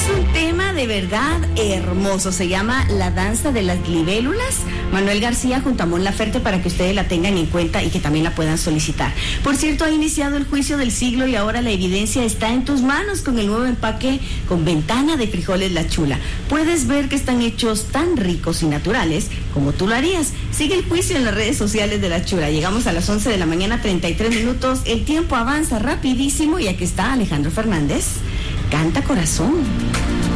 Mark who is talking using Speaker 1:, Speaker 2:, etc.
Speaker 1: un tema de verdad hermoso, se llama La Danza de las Libélulas. Manuel García junto a Mon Laferte para que ustedes la tengan en cuenta y que también la puedan solicitar. Por cierto, ha iniciado el juicio del siglo y ahora la evidencia está en tus manos con el nuevo empaque con ventana de frijoles La Chula. Puedes ver que están hechos tan ricos y naturales como tú lo harías. Sigue el juicio en las redes sociales de La Chula. Llegamos a las 11 de la mañana, 33 minutos. El tiempo avanza rapidísimo y aquí está Alejandro Fernández. Canta Corazón.